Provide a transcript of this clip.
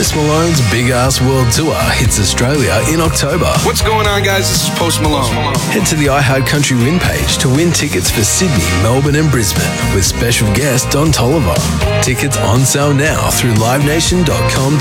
Post Malone's Big Ass World Tour hits Australia in October. What's going on, guys? This is Post Malone. Head to the iHeart Country Win page to win tickets for Sydney, Melbourne and Brisbane with special guest Don Toliver. Tickets on sale now through livenation.com.au.